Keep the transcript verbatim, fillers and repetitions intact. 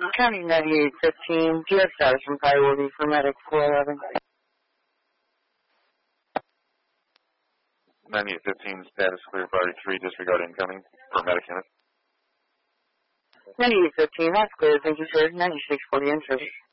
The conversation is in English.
County ninety-eight fifteen, do you have status and priority for medic four eleven? ninety-eight fifteen, status clear, priority three, disregard incoming for medic unit. ninety-eight fifteen, that's clear. Thank you, sir. ninety-six forty in service.